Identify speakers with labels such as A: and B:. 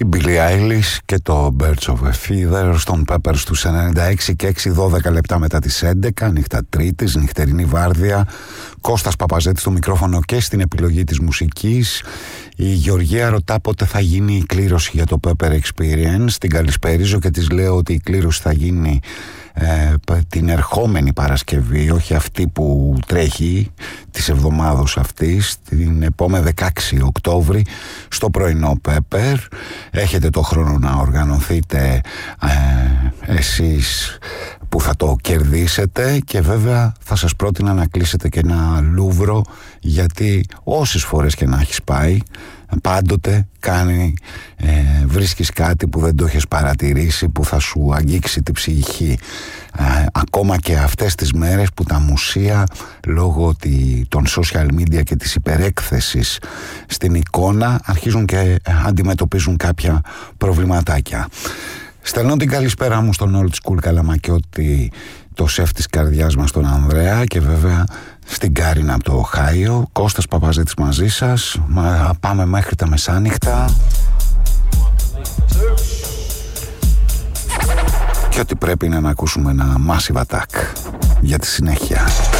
A: Η Billie Eilish και το Birds of a Feather στον Peppers στους 96 και 6, 12 λεπτά μετά τις 11, νύχτα Τρίτης, νυχτερινή βάρδια. Κώστας Παπαζέτης στο μικρόφωνο και στην επιλογή της μουσικής. Η Γεωργία ρωτά πότε θα γίνει η κλήρωση για το Pepper Experience. Την καλησπερίζω και της λέω ότι η κλήρωση θα γίνει την ερχόμενη Παρασκευή, όχι αυτή που τρέχει της εβδομάδος αυτής, την επόμενη 16 Οκτώβρη στο πρωινό Pepper. Έχετε το χρόνο να οργανωθείτε εσείς που θα το κερδίσετε, και βέβαια θα σας πρότεινα να κλείσετε και ένα Λούβρο, γιατί όσες φορές και να έχεις πάει, πάντοτε βρίσκεις κάτι που δεν το έχεις παρατηρήσει, που θα σου αγγίξει την ψυχή. Ακόμα και αυτές τις μέρες που τα μουσεία, λόγω των social media και της υπερέκθεσης στην εικόνα, αρχίζουν και αντιμετωπίζουν κάποια προβληματάκια. Στέλνω την καλησπέρα μου στον Old School Καλαμακιώτη, το σεφ της καρδιάς μας, τον Ανδρέα, και βέβαια στην Κάρινα από το Οχάιο. Κώστας Παπαζέτης μαζί σας. Πάμε μέχρι τα μεσάνυχτα. Και ό,τι πρέπει είναι να ακούσουμε ένα Massive Attack για τη συνέχεια.